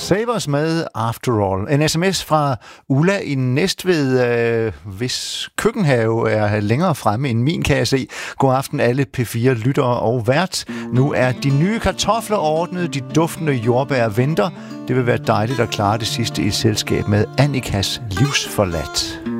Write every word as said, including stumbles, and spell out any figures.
Save os med After All. En sms fra Ulla i Næstved, øh, hvis køkkenhave er længere fremme end min, kan jeg se. God aften alle P fire lyttere og vært. Nu er de nye kartofler ordnet, de duftende jordbær venter. Det vil være dejligt at klare det sidste i selskab med Annikas livsforladt.